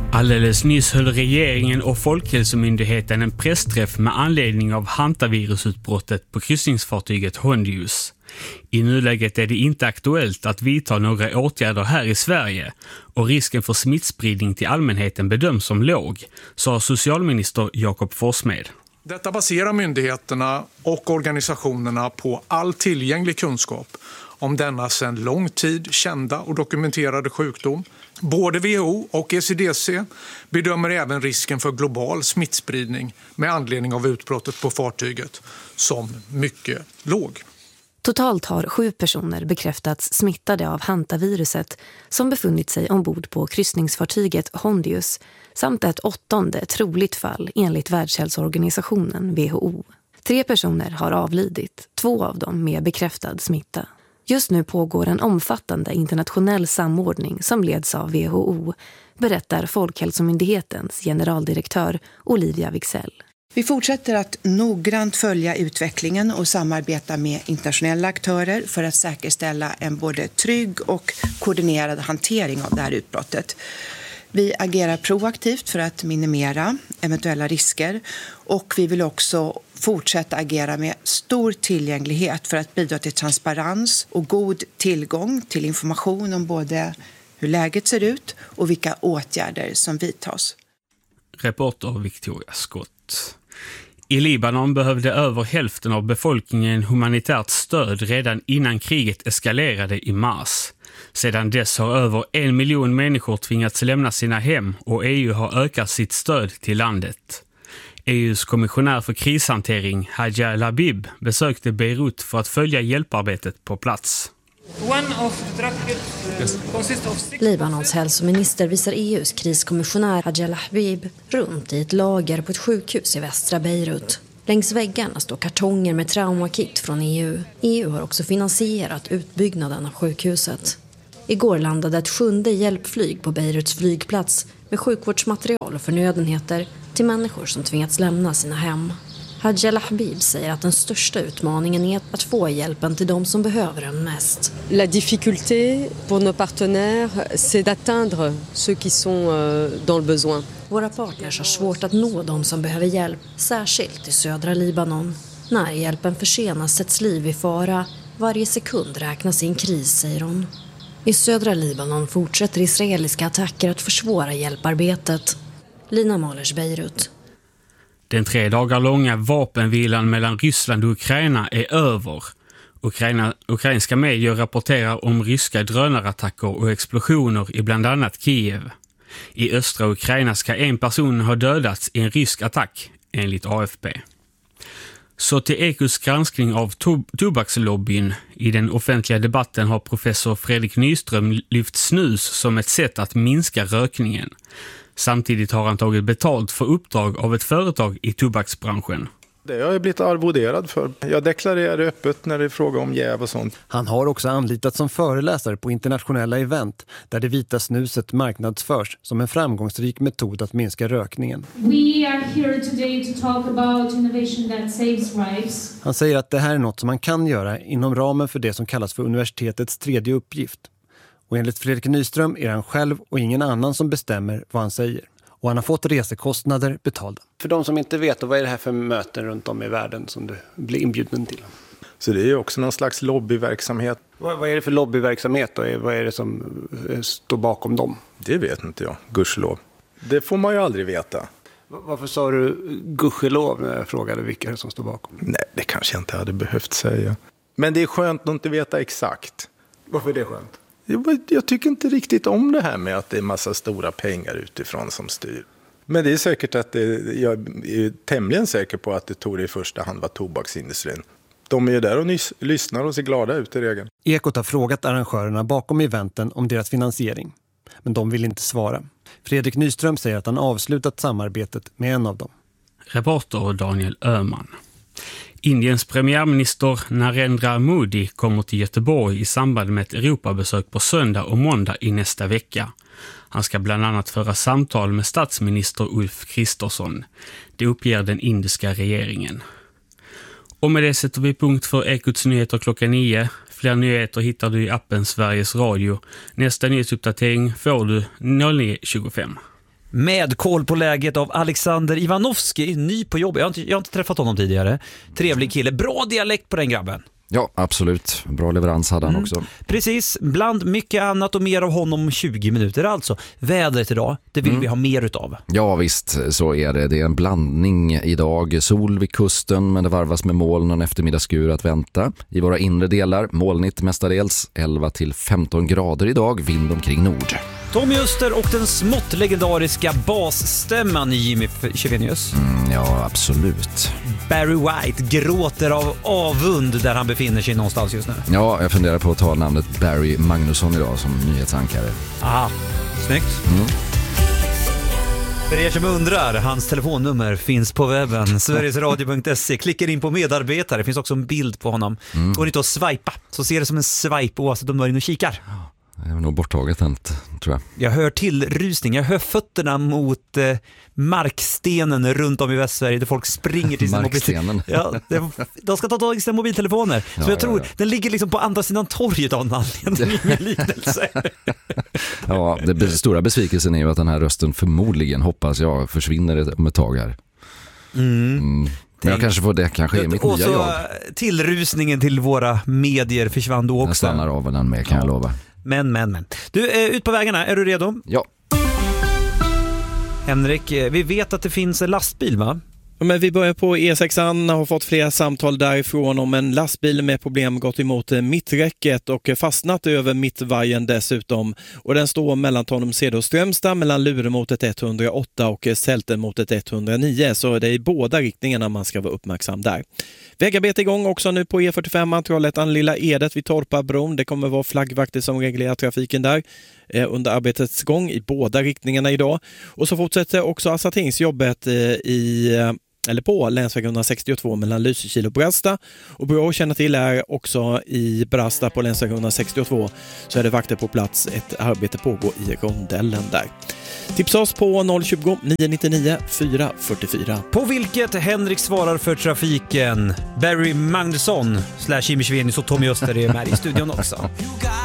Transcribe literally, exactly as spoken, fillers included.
Alldeles nyss höll regeringen och Folkhälsomyndigheten en pressträff med anledning av hantavirusutbrottet på kryssningsfartyget Hondius. I nuläget är det inte aktuellt att vidta några åtgärder här i Sverige och risken för smittspridning till allmänheten bedöms som låg, sa socialminister Jakob Forssmed. Detta baserar myndigheterna och organisationerna på all tillgänglig kunskap om denna sedan lång tid kända och dokumenterade sjukdom. Både W H O och E C D C bedömer även risken för global smittspridning med anledning av utbrottet på fartyget som mycket låg. Totalt har sju personer bekräftats smittade av hantaviruset som befunnit sig ombord på kryssningsfartyget Hondius samt ett åttonde troligt fall enligt Världshälsoorganisationen W H O. Tre personer har avlidit, två av dem med bekräftad smitta. Just nu pågår en omfattande internationell samordning som leds av W H O, berättar Folkhälsomyndighetens generaldirektör Olivia Wicksell. Vi fortsätter att noggrant följa utvecklingen och samarbeta med internationella aktörer för att säkerställa en både trygg och koordinerad hantering av det här utbrottet. Vi agerar proaktivt för att minimera eventuella risker och vi vill också fortsätta agera med stor tillgänglighet för att bidra till transparens och god tillgång till information om både hur läget ser ut och vilka åtgärder som vidtas. Reporter Victoria Scott. I Libanon behövde över hälften av befolkningen humanitärt stöd redan innan kriget eskalerade i mars. Sedan dess har över en miljon människor tvingats lämna sina hem och E U har ökat sitt stöd till landet. E U:s kommissionär för krishantering, Hadja Labib, besökte Beirut för att följa hjälparbetet på plats. Libanons hälsominister visar E U:s kriskommissionär Hadja Labib runt i ett lager på ett sjukhus i västra Beirut. Längs väggarna står kartonger med traumakit från E U. E U har också finansierat utbyggnaden av sjukhuset. Igår landade ett sjunde hjälpflyg på Beiruts flygplats med sjukvårdsmaterial och förnödenheter till människor som tvingats lämna sina hem. Hadja Labib säger att den största utmaningen är att få hjälpen till de som behöver den mest. La difficulté pour nos partenaires, c'est d'atteindre ceux qui sont dans le besoin. Våra partners har svårt att nå de som behöver hjälp, särskilt i södra Libanon. När hjälpen försenas sätts liv i fara. Varje sekund räknas i en kris, säger hon. I södra Libanon fortsätter israeliska attacker att försvåra hjälparbetet. Lina Malers, Beirut. Den tre dagar långa vapenvilan mellan Ryssland och Ukraina är över. Ukraina, ukrainska medier rapporterar om ryska drönarattacker och explosioner i bland annat Kiev. I östra Ukraina ska en person ha dödats i en rysk attack, enligt A F P. Så till Ekos granskning av to- tobakslobbyn. I den offentliga debatten har professor Fredrik Nyström lyft snus som ett sätt att minska rökningen. Samtidigt har han tagit betalt för uppdrag av ett företag i tobaksbranschen. Det har jag blivit arvoderad för. Jag deklarerar öppet när det är fråga om jäv och sånt. Han har också anlitats som föreläsare på internationella event där det vita snuset marknadsförs som en framgångsrik metod att minska rökningen. We are here today to talk about innovation that saves lives. Han säger att det här är något som man kan göra inom ramen för det som kallas för universitetets tredje uppgift. Och enligt Fredrik Nyström är han själv och ingen annan som bestämmer vad han säger. Och han har fått resekostnader betalda. För de som inte vet, vad är det här för möten runt om i världen som du blir inbjuden till? Så det är ju också någon slags lobbyverksamhet. Vad, vad är det för lobbyverksamhet då? Vad är det som står bakom dem? Det vet inte jag, gudskelov. Det får man ju aldrig veta. Varför sa du gudskelov när jag frågade vilka som står bakom? Nej, det kanske jag inte hade behövt säga. Men det är skönt att inte veta exakt. Varför är det skönt? Jag tycker inte riktigt om det här med att det är massa stora pengar utifrån som styr. Men det är säkert att det, jag är tämligen säker på att det tog i första hand var tobaksindustrin. De är ju där och nys, lyssnar och ser glada ut i regeln. Ekot har frågat arrangörerna bakom eventen om deras finansiering. Men de vill inte svara. Fredrik Nyström säger att han avslutat samarbetet med en av dem. Reporter Daniel Öhman. Indiens premiärminister Narendra Modi kommer till Göteborg i samband med ett Europabesök på söndag och måndag i nästa vecka. Han ska bland annat föra samtal med statsminister Ulf Kristersson. Det uppger den indiska regeringen. Och med det sätter vi punkt för Ekots nyheter klockan nio. Fler nyheter hittar du i appen Sveriges Radio. Nästa nyhetsuppdatering får du noll nio tjugofem. Med koll på läget av Alexander Ivanovski, ny på jobb. Jag har inte, jag har inte träffat honom tidigare. Trevlig kille, bra dialekt på den grabben. Ja, absolut. Bra leverans hade han Mm. också. Precis, bland mycket annat och mer av honom om tjugo minuter alltså. Vädret idag, det vill Mm. vi ha mer utav. Ja visst, så är det. Det är en blandning idag. Sol vid kusten, men det varvas med moln och en eftermiddagsskur att vänta. I våra inre delar, molnigt mestadels, elva till femton grader idag, vind omkring nord. Tommy Öster och den smått legendariska basstämman i Jimmy Chevenius. Mm, ja, absolut. Barry White gråter av avund där han befinner sig någonstans just nu. Ja, jag funderar på att ta namnet Barry Magnusson idag som nyhetsankare. Aha, snyggt. Mm. För er som undrar, hans telefonnummer finns på webben, sverigesradio punkt se. Klickar in på medarbetare, det finns också en bild på honom. Mm. Går inte att swipa, så ser det som en swipe oavsett om du är inne och kikar. Jag har nog borttaget den, tror jag. Jag hör till rusning, jag hör fötterna mot eh, markstenen runt om i Västsverige där folk springer till sina Markstenen. Ja, det, de ska ta tag i sina mobiltelefoner. Ja, så jag ja, tror, ja. den ligger liksom på andra sidan torget av en anledning i min liknelse. Ja, det stora besvikelsen är ju att den här rösten förmodligen, hoppas jag, försvinner om ett tag här. Mm. Mm. Men jag kanske får det, kanske är mitt Och nya så jobb. tillrusningen till våra medier försvann då Jag också. stannar av den med, kan jag lova. Men, men, men. Du, är ut på vägarna, är du redo? Ja. Henrik, vi vet att det finns en lastbil, va? Ja, men vi börjar på E sexan, har fått flera samtal därifrån om en lastbil med problem gått emot mitträcket och fastnat över mittvajen dessutom. Och den står mellan Tanum-Sede och Strömstad, mellan Luremotet etthundraåtta och Sältenmotet etthundranio, så det är i båda riktningarna man ska vara uppmärksam där. Vägarbete igång också nu på E fyrtiofem, Trollhättan Lilla Edet vid Torpabron. Det kommer vara flaggvakter som reglerar trafiken där eh, under arbetets gång i båda riktningarna idag. Och så fortsätter också asfalteringsjobbet eh, i eh, eller på länsväg etthundrasextiotvå mellan Lysekil och Brasta. Och bra att känna till är också i Brasta på länsväg etthundrasextiotvå så är det vakter på plats. Ett arbete pågår i rondellen där. Tipsa oss på noll tjugo, nio nittionio, fyra fyrtiofyra. På vilket Henrik svarar för trafiken. Barry Magnusson slash Jimmy Chevenius och Tommy Öster är med i studion också.